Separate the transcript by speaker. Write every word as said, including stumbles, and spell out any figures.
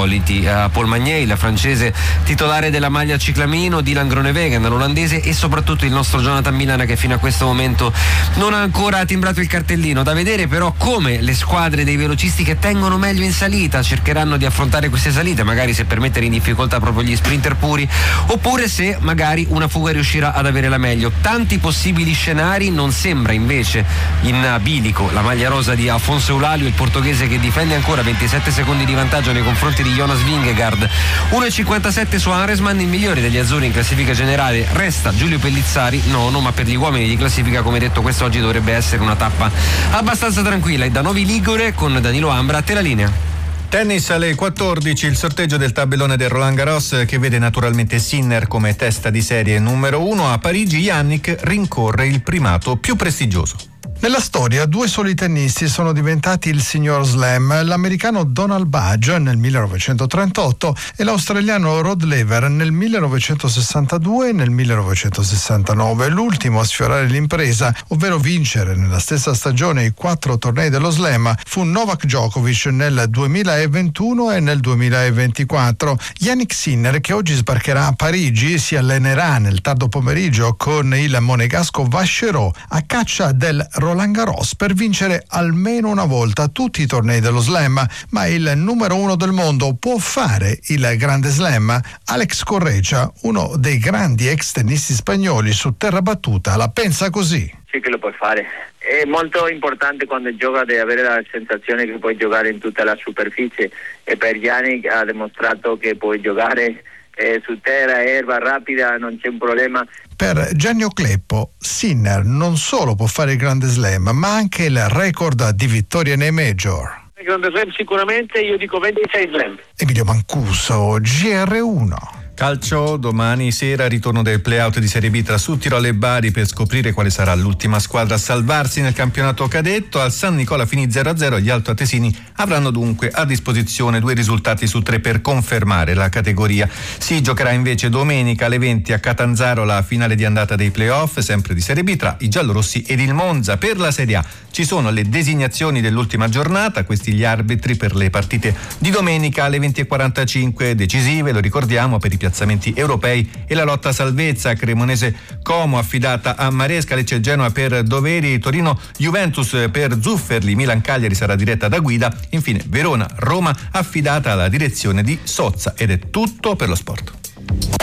Speaker 1: soliti. Uh, Paul Magnier, il francese titolare della maglia ciclamino, Dylan Groenewegen, l'olandese, e soprattutto il nostro Jonathan Milan, che fino a questo momento non ha ancora timbrato il cartellino. Da vedere però come le squadre dei velocisti che tengono meglio in salita cercheranno di affrontare queste salite, magari se per mettere in difficoltà proprio gli sprinter puri, oppure se magari una fuga riuscirà ad avere la meglio. Tanti possibili scenari. Non sembra invece in bilico la maglia rosa di Afonso Eulalia, il portoghese, che difende ancora ventisette secondi di vantaggio nei confronti di Jonas Vingegaard. uno e cinquantasette su Aresman. Il migliore degli azzurri in classifica generale resta Giulio Pellizzari, nono, ma per gli uomini di classifica, come detto, quest'oggi dovrebbe essere una tappa abbastanza tranquilla. E da Novi Ligure con Danilo Ambra, a te la linea.
Speaker 2: Tennis alle quattordici, il sorteggio del tabellone del Roland Garros, che vede naturalmente Sinner come testa di serie numero uno. A Parigi Jannik rincorre il primato più prestigioso.
Speaker 3: Nella storia due soli tennisti sono diventati il signor Slam, l'americano Donald Budge nel millenovecentotrentotto e l'australiano Rod Laver nel millenovecentosessantadue e nel millenovecentosessantanove. L'ultimo a sfiorare l'impresa, ovvero vincere nella stessa stagione i quattro tornei dello Slam, fu Novak Djokovic nel duemilaventuno e nel duemilaventiquattro. Jannik Sinner, che oggi sbarcherà a Parigi, si allenerà nel tardo pomeriggio con il monegasco Vacheron a caccia del Roland Garros per vincere almeno una volta tutti i tornei dello Slam. Ma il numero uno del mondo può fare il grande Slam? Alex Correia, uno dei grandi ex tennisti spagnoli su terra battuta, la pensa così.
Speaker 4: Sì che lo puoi fare. È molto importante quando gioca di avere la sensazione che puoi giocare in tutta la superficie, e per Jannik ha dimostrato che puoi giocare eh, su terra, erba rapida, non c'è un problema.
Speaker 3: Per Gianni Cleppo, Sinner non solo può fare il grande Slam, ma anche il record di vittorie nei major.
Speaker 4: Il grande Slam sicuramente, io dico ventisei Slam.
Speaker 3: Emilio Mancuso, G R uno.
Speaker 2: Calcio, domani sera ritorno del play-out di Serie B tra Sudtirolo e Bari per scoprire quale sarà l'ultima squadra a salvarsi nel campionato cadetto. Al San Nicola finì zero a zero, gli altoatesini avranno dunque a disposizione due risultati su tre per confermare la categoria. Si giocherà invece domenica alle venti a Catanzaro la finale di andata dei play-off, sempre di Serie B, tra i giallorossi ed il Monza. Per la Serie A ci sono le designazioni dell'ultima giornata, questi gli arbitri per le partite di domenica alle venti e quarantacinque, decisive, lo ricordiamo, per i piazzamenti europei e la lotta a salvezza. Cremonese Como affidata a Maresca, Lecce Genoa per Doveri, Torino Juventus per Zufferli, Milan Cagliari sarà diretta da Guida, infine Verona Roma affidata alla direzione di Sozza. Ed è tutto per lo sport.